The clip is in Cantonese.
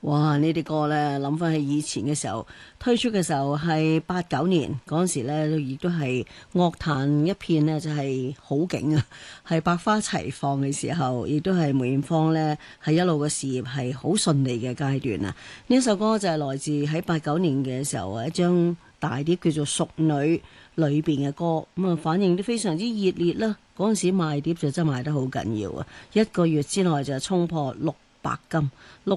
哇！呢啲歌呢，諗翻起以前嘅時候推出嘅時候係89年嗰陣時呢，亦都係樂壇一片呢，就係好景啊，係百花齊放嘅時候，亦都係梅艷芳呢，係一路嘅事業係好順利嘅階段啊！呢首歌就係來自喺89年嘅時候一張大碟叫做《淑女》裏邊嘅歌，咁啊反應都非常之熱烈啦！嗰陣時賣碟就真係賣得好緊要啊！1個月之內就衝破600金，